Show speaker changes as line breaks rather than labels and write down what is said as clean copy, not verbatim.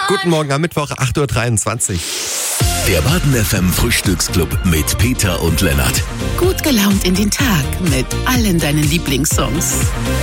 Guten Morgen am Mittwoch, 8.23 Uhr.
Der Baden FM Frühstücksclub mit Peter und Lennart.
Gut gelaunt in den Tag mit allen deinen Lieblingssongs.